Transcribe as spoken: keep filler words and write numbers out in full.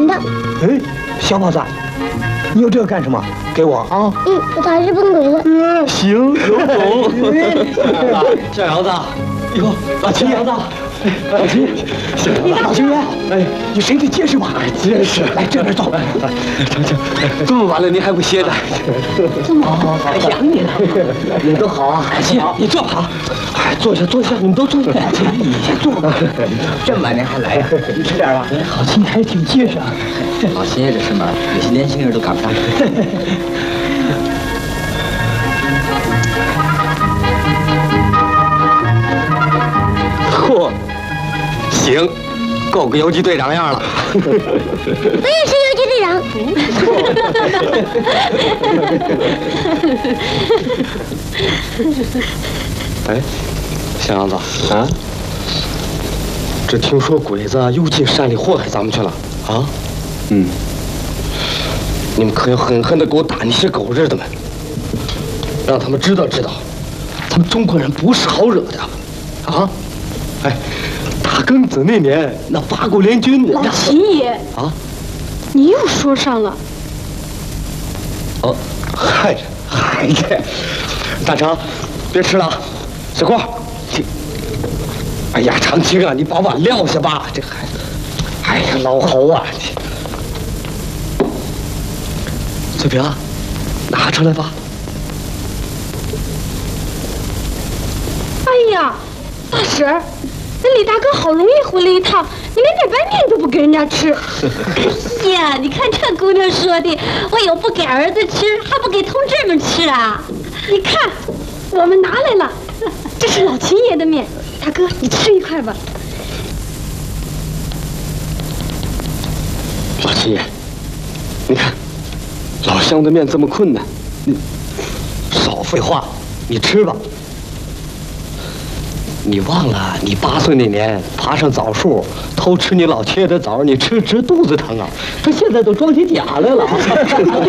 的。 哎，小宝子，你有这个干什么？给我啊！ 嗯，我打日本鬼子。 嗯，行，有种。 小姚子， 哟，老秦， 小姚子。 老秦，老秦员，哎，你谁得结实吧？结实，来这边坐。 成成，这么晚了您还不歇着？ 这么好，好， 想你了。 你们都好啊。 行，你坐吧。 哎，坐下，坐下，你们都坐下。你先坐吧。 这么晚您还来呀？你吃点吧。 好秦还挺结实啊。 好歇着是吗？有些年轻人都赶不上。嚯！ 行，够个游击队长样了。 我也是游击队长。 哎，小杨子啊，这听说鬼子又进山里祸害咱们去了啊？嗯，你们可要狠狠的给我打那些狗日的们，让他们知道知道，咱们中国人不是好惹的啊！哎。 大庚子那年，那八国联军， 老秦爷啊， 你又说上了。 哦，嗨着嗨着，大成，别吃了，小郭，这，哎呀，长青啊，你把碗撂下吧，这孩子，哎呀，老侯啊，翠萍，拿出来吧。 哎呀，大婶儿。 那李大哥好容易回来一趟，你连点白面都不给人家吃。 哎呀，你看这姑娘说的，我有不给儿子吃，还不给同志们吃啊？ 你看，我们拿来了，这是老秦爷的面，大哥你吃一块吧。 老秦爷，你看，老乡的面这么困难，你少废话，你吃吧。 你忘了，你八岁那年爬上枣树偷吃你老切的枣，你吃直肚子疼啊！他现在都装起假来了。